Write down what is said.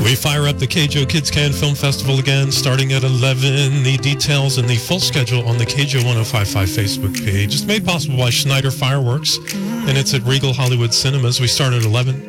We fire up the KJO Kids Can Film Festival again, starting at 11. The details and the full schedule on the KJO 1055 Facebook page. It's made possible by Schneider Fireworks, and it's at Regal Hollywood Cinemas. We start at 11.